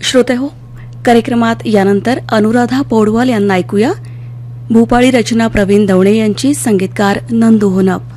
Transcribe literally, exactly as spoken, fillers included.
श्रोते हो, कार्यक्रमात यानंतर अनुराधा पौडवाल यांना ऐकूया. भूपाळी रचना प्रवीण दवणे यांची, संगीतकार नंदू होनप.